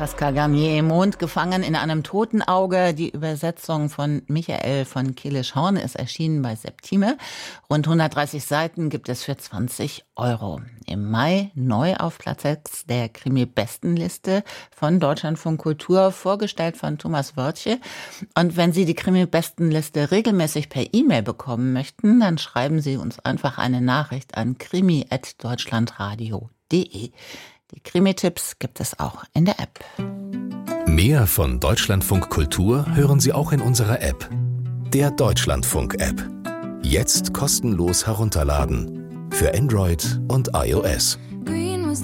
Pascal Garnier, Mond gefangen in einem toten Auge. Die Übersetzung von Michael von Kilisch-Horn ist erschienen bei Septime. Rund 130 Seiten gibt es für 20 €. Im Mai neu auf Platz 6 der Krimi-Bestenliste von Deutschlandfunk Kultur, vorgestellt von Thomas Wörtje. Und wenn Sie die Krimi-Bestenliste regelmäßig per E-Mail bekommen möchten, dann schreiben Sie uns einfach eine Nachricht an krimi@deutschlandradio.de. Die Krimi-Tipps gibt es auch in der App. Mehr von Deutschlandfunk Kultur hören Sie auch in unserer App, der Deutschlandfunk-App. Jetzt kostenlos herunterladen für Android und iOS.